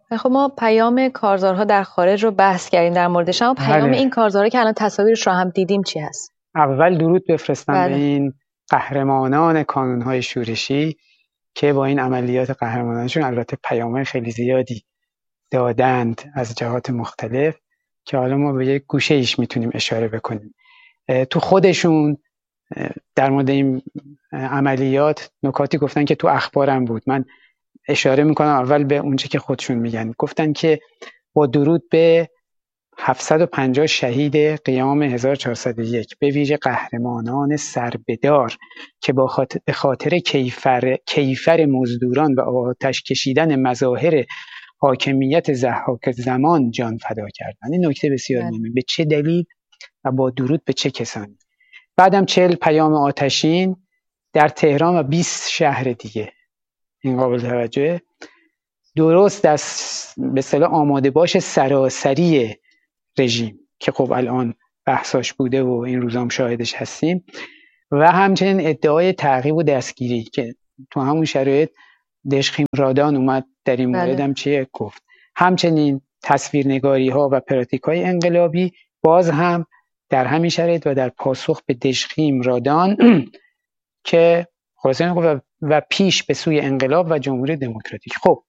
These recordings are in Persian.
خب ما پیام کارزارها در خارج رو بحث کردیم در موردش، اما پیام این کارزارها که الان تصاویرش رو هم دیدیم چی هست؟ اول درود بفرستم به این قهرمانان کانونهای شورشی که با این عملیات قهرمانانشون البته پیام‌های خیلی زیادی دادند از جهات مختلف که حالا ما به یک گوشه ایش میتونیم اشاره بکنیم. تو خودشون در مورد این عملیات نکاتی گفتن که تو اخبارم بود، من اشاره میکنم اول به اونچه که خودشون میگن. گفتن که با درود به 750 شهید قیام 1401 به ویژه قهرمانان سربدار که به خاطر کیفر مزدوران و آتش کشیدن مظاهر حاکمیت ضحاک زمان جان فدا کردند. این نکته بسیار مهمه. به چه دلیل و با درود به چه کسانی؟ بعدم 40 پیام آتشین در تهران و 20 شهر دیگه. این قابل توجهه. درست از به اصطلاح آماده باش سراسری رژیم که خب الان بحثاش بوده و این روزام شاهدش هستیم، و همچنین ادعای تعقیب و دستگیری که تو همون شرایط دژخیم رادان اومد در این مورد هم چیه گفت. همچنین تصویرنگاری ها و پراتیک های انقلابی باز هم در همین شرایط و در پاسخ به دژخیم رادان که خلاصه و پیش به سوی انقلاب و جمهوری دموکراتیک. خب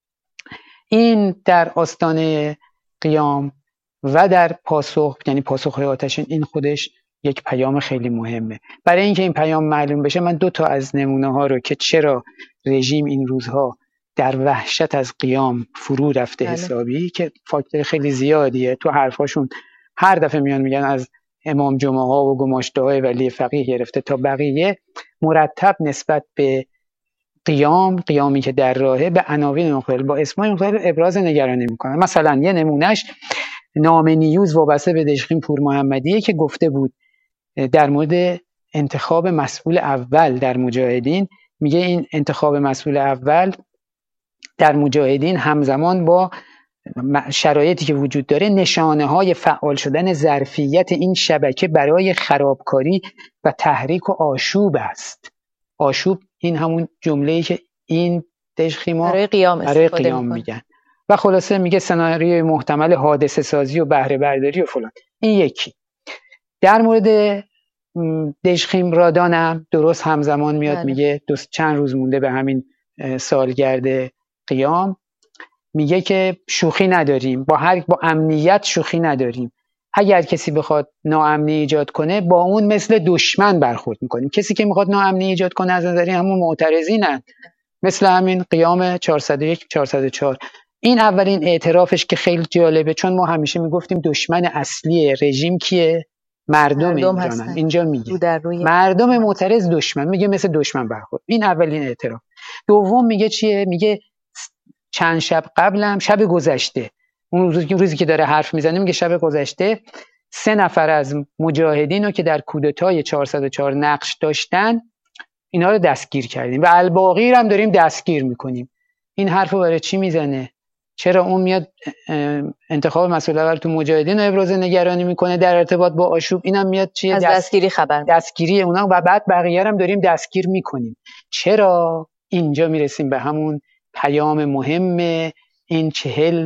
این در آستانه قیام و در پاسخ، یعنی پاسخ‌های آتشین، این خودش یک پیام خیلی مهمه. برای اینکه این پیام معلوم بشه من 2 از نمونه‌ها رو که چرا رژیم این روزها در وحشت از قیام فرو رفته حسابی، که فاکتور خیلی زیادیه تو حرفاشون هر دفعه میگن از امام جمعه ها و گماشته‌های ولی فقیه گرفته تا بقیه مرتب نسبت به قیامی که در راهه به عناوین مختلف با اسمای مختلف ابراز نگرانی میکنن. مثلا یه نمونهش نامه نیوز وابسته به دژخیم پور محمدیه که گفته بود در مورد انتخاب مسئول اول در مجاهدین، میگه این انتخاب مسئول اول در مجاهدین همزمان با شرایطی که وجود داره نشانه های فعال شدن ظرفیت این شبکه برای خرابکاری و تحریک و آشوب است. آشوب این همون جمله‌ای که این دژخیما برای قیام میگن. و خلاصه میگه سناریوی محتمل حادثه سازی و بهره برداری و فلان. این یکی. در مورد دژخیم رادانم درست همزمان میاد میگه چند روز مونده به همین سالگرد قیام، میگه که شوخی نداریم، با امنیت شوخی نداریم. اگر کسی بخواد ناامنی ایجاد کنه با اون مثل دشمن برخورد میکنیم. کسی که میخواد ناامنی ایجاد کنه از نظر همون معترضینن، مثل همین قیام 401 404. این اولین اعترافش که خیلی جالبه، چون ما همیشه میگفتیم دشمن اصلی رژیم کیه؟ مردم هستن. اینجا میگه مردم معترض دشمن، میگه مثل دشمن برخورد. این اولین اعتراف. دوم میگه چیه؟ میگه چند شب قبلم، شب گذشته، اون روزی که داره حرف میزنه، میگه شب گذشته 3 نفر از مجاهدین رو که در کودتای 404 نقش داشتن اینا رو دستگیر کردیم و الباقی رو هم داریم دستگیر میکنیم. این حرفو برای چی میزنه؟ چرا اون میاد انتخاب مسئول اول تو مجاهدین رو ابراز نگرانی میکنه در ارتباط با آشوب، اینم میاد چیه؟ از دستگیری خبر، دستگیری اونا، و بعد بقیه هم داریم دستگیر میکنیم. چرا؟ اینجا میرسیم به همون پیام مهم این 40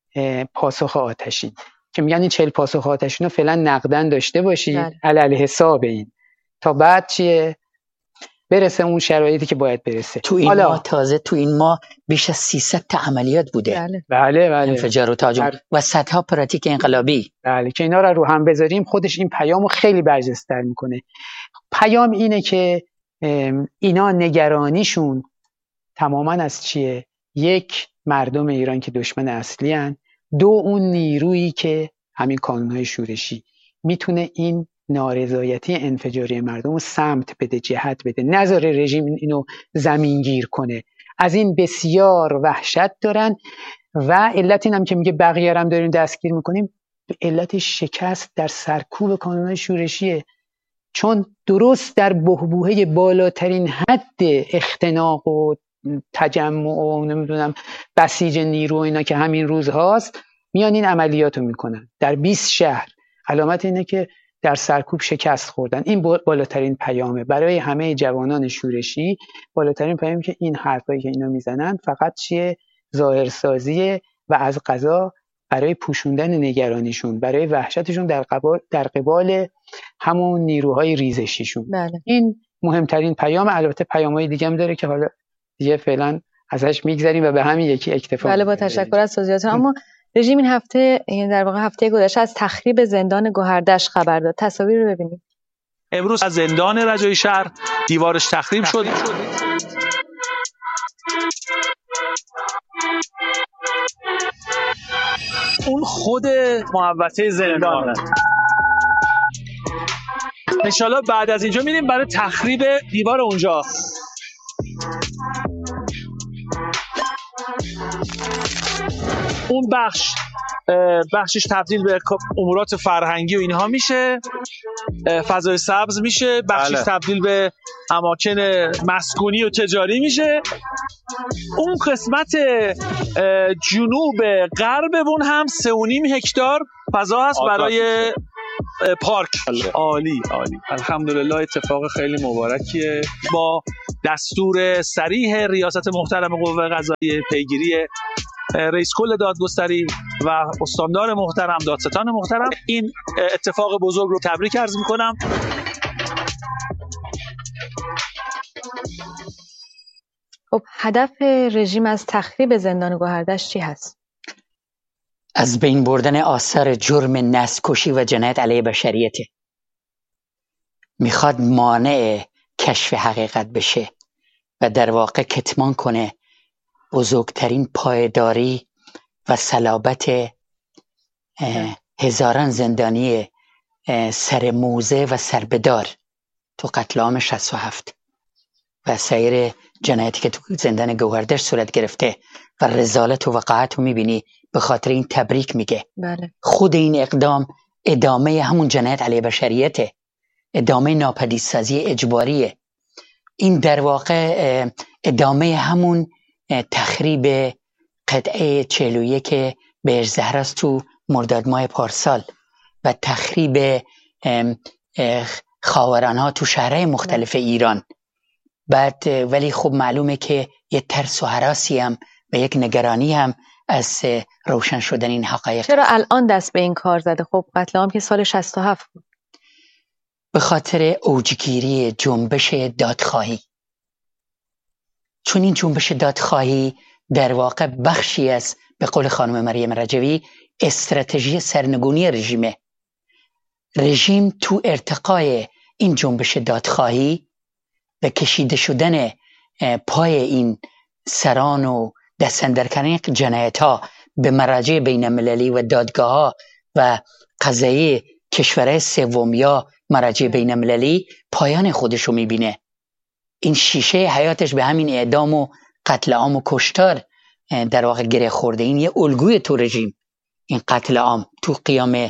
پاسخ آتشین که میگن این 40 پاسخ آتشین رو فعلا نقدن داشته باشید علل حساب این، تا بعد چیه؟ برسه اون شرایطی که باید برسه. تو این ماه تازه تو این ماه بیش از 300 تا عملیات بوده. بله. انفجار و تهاجم و صدها پراتیک انقلابی. بله، که اینا رو هم بذاریم خودش این پیامو خیلی برجسته‌تر میکنه. پیام اینه که اینا نگرانیشون تماما از چیه؟ 1 مردم ایران که دشمن اصلی هن. 2 اون نیرویی که همین کانونهای شورشی میتونه این نارضایتی انفجاری مردم رو سمت بده، جهت بده، نذاره رژیم اینو زمینگیر کنه. از این بسیار وحشت دارن و علت اینم که میگه بقیه هم داریم دستگیر میکنیم، علت شکست در سرکوب کانونهای شورشیه. چون درست در بحبوحه بالاترین حد اختناق و تجمع و نمیدونم بسیج نیرو اینا که همین روز هاست میان این عملیاتو میکنن در 20 شهر. علامت اینه که در سرکوب شکست خوردن. این بالاترین پیامه برای همه جوانان شورشی. بالاترین پیامی که این حرفایی که اینا میزنن فقط چیه؟ ظاهرسازی و از قضا برای پوشوندن نگرانیشون، برای وحشتشون در قبال همون نیروهای ریزشیشون. بله. این مهمترین پیام. البته پیام‌های دیگه هم داره که حالا دیگه فعلا ازش میگذریم و به همین یکی اکتفا. بله، با تشکر از توضیحاتتون. اما رژیم این هفته، یعنی در واقع هفته گذشته، از تخریب زندان گوهردشت خبر داد. تصاویر رو ببینید. امروز از زندان رجایی شهر دیوارش تخریب شد. اون خود محوطه زندانه. انشالله بعد از اینجا میریم برای تخریب دیوار اونجا. اون بخشش تبدیل به امورات فرهنگی و اینها میشه، فضای سبز میشه، بخشش تبدیل به اماکن مسکونی و تجاری میشه. اون قسمت جنوب غرب اون هم 3.5 هکتار فضا هست برای پارک. عالی عالی، الحمدلله. اتفاق خیلی مبارکیه. با دستور صریح ریاست محترم قوه قضاییه، پیگیری رئیس کل دادگستری و استاندار محترم، دادستان محترم، این اتفاق بزرگ رو تبریک عرض میکنم. خب هدف رژیم از تخریب زندان گوهردشت چی هست؟ از بین بردن آثار جرم نسل‌کشی و جنایت علیه بشریته. میخواد مانع کشف حقیقت بشه و در واقع کتمان کنه بزرگترین پایداری و صلابت هزاران زندانی سر موزه و سربدار تو قتل عام 67 و سایر جنایتی که تو زندان گوهردشت صورت گرفته و رذالت و وقاحت رو میبینی. به خاطر این تبریک میگه. بله. خود این اقدام ادامه همون جنایت علیه بشریته، ادامه ناپدیدسازی اجباریه. این در واقع ادامه همون تخریب قطعه 41 بهشت زهراست تو مرداد ماه پارسال و تخریب خاورانها تو شهرهای مختلف ایران. بعد ولی خب معلومه که یه ترس و هراسی هم و یک نگرانی هم از روشن شدن این حقایق. چرا الان دست به این کار زده؟ خب قتل عام که سال 67 بود. به خاطر اوجگیری جنبش دادخواهی. چون این جنبش دادخواهی در واقع بخشی از، به قول خانم مریم رجوی، استراتژی سرنگونی رژیمه. رژیم تو ارتقای این جنبش دادخواهی و کشیده شدن پای این سران و دست‌اندرکردن جنایت‌ها به مراجع بین‌المللی و دادگاه‌ها و قضایی کشورهای سوم یا مراجع بین‌المللی پایان خودشو می‌بینه. این شیشه حیاتش به همین اعدام و قتل عام و کشتار در واقع گره خورده. این یه الگوی تو رژیم. این قتل عام تو قیام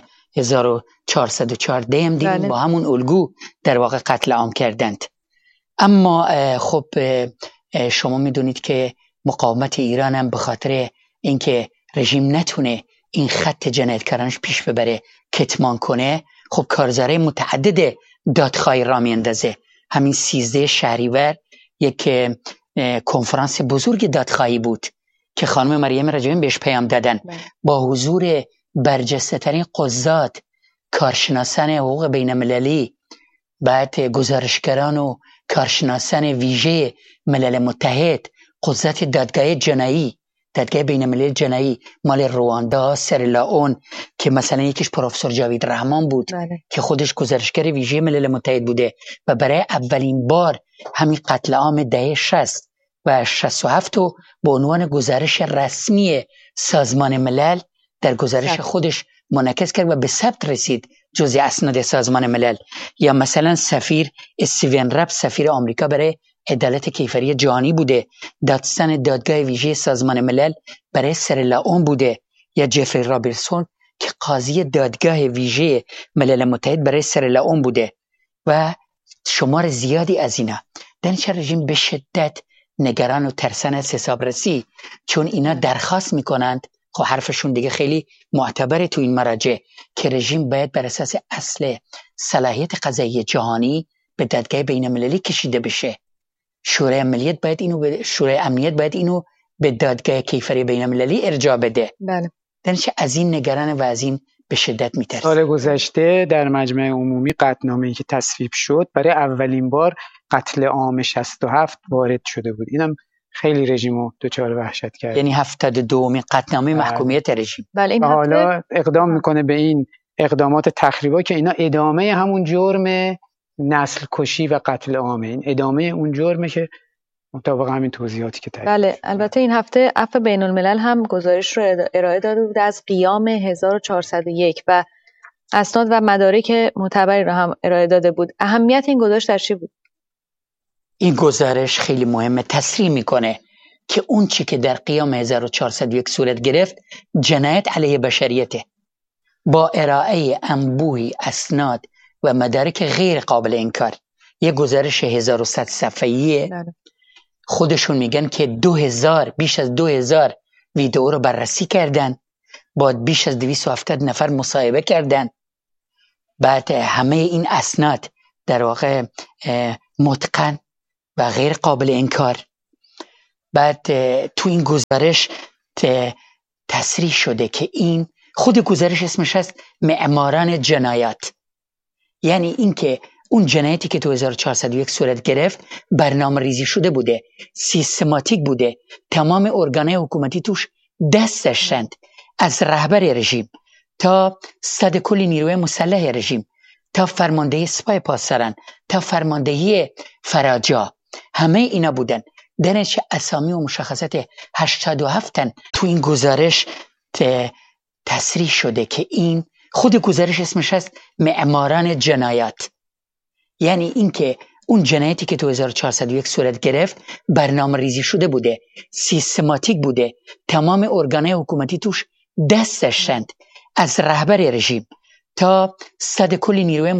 1414 هم دیدیم با همون الگو در واقع قتل عام کردند. اما خب شما میدونید که مقاومت ایران هم به خاطر اینکه رژیم نتونه این خط جنایتکارانش پیش ببره، کتمان کنه، خب کارزارهای متعدد دادخواهی را میاندازه. همین 13 شهریور یک کنفرانس بزرگ دادخواهی بود که خانم مریم رجوی بهش پیام دادن با حضور برجسته ترین قضات، کارشناسان حقوق بین‌المللی، بعد گزارشگران و کارشناسان ویژه ملل متحد، قضات دادگاه جنایی، دادگاه بین‌المللی جنایی مال رواندا، سرلاون که مثلا یکیش پروفسور جاوید رحمان بود که خودش گزارشگر ویژه ملل متحد بوده و برای اولین بار همین قتل عام دهه 60 و 67 رو به عنوان گزارش رسمی سازمان ملل در گزارش خودش منعکس کرد و به ثبت رسید جزء اسناد سازمان ملل. یا مثلا سفیر استیون رب، سفیر آمریکا برای عدالت کیفری جهانی بوده، دادستان دادگاه ویژه سازمان ملل برای سرلاون بوده، یا جفری رابرتسون که قاضی دادگاه ویژه ملل متحد برای سرلاون بوده و شمار زیادی از اینا. دانش رژیم به شدت نگران و ترسان از حسابرسی، چون اینا درخواست میکنند، خب حرفشون دیگه خیلی معتبره تو این مراجع، که رژیم باید بر اساس اصل صلاحیت قضایی جهانی به دادگاه بین‌المللی کشیده بشه. شورای امنیت باید اینو به دادگاه کیفری بین‌المللی ارجاع بده. بله. درنچه از این نگران و از این به شدت میترسه. سال گذشته در مجمع عمومی قطعنامه‌ای که تصویب شد برای اولین بار قتل عام 67 وارد شده بود. اینم خیلی رژیمو دچار وحشت کرد. یعنی 72مین قطعنامه محکومیت رژیم. بله این حالا اقدام میکنه به این اقدامات تخریبا که اینا ادامه همون جرم نسل کشی و قتل عامه. این ادامه اون جرمه که مطابق همین توضیحاتی که تایید. بله البته این هفته عفو بین الملل هم گزارش رو ارائه داده بود از قیام 1401 و اسناد و مدارک معتبری رو هم ارائه داده بود. اهمیت این گزارش در چی بود؟ این گزارش خیلی مهمه، تصریح میکنه که اون چی که در قیام 1401 صورت گرفت جنایت علیه بشریته، با ارائه انبوهی اسناد و مدارک غیر قابل انکار. یه گزارش 1100 صفحه‌ایه. خودشون میگن که بیش از 2000 ویدئو رو بررسی کردن، بعد بیش از 270 نفر مصاحبه کردن. بعد همه این اسناد در واقع متقن و غیر قابل انکار. بعد تو این گزارش تصریح شده که این خود گزارش اسمش هست معماران جنایات، یعنی این که اون جنایتی که تو 1401 صورت گرفت برنامه ریزی شده بوده، سیستماتیک بوده، تمام ارگانهای حکومتی توش دست داشتند، از رهبر رژیم تا صد کل نیروی مسلح رژیم تا فرماندهی سپاه پاسداران تا فرماندهی فراجا، همه اینا بودن. درنچه اسامی و مشخصات 87 تن تو این گزارش تصریح شده که این خود گزارش اسمش هست معماران جنایات، یعنی این که اون جنایتی که تو 1401 صورت گرفت برنامه ریزی شده بوده، سیستماتیک بوده، تمام ارگانهای حکومتی توش دست داشتند، از رهبر رژیم تا صد کل نیروی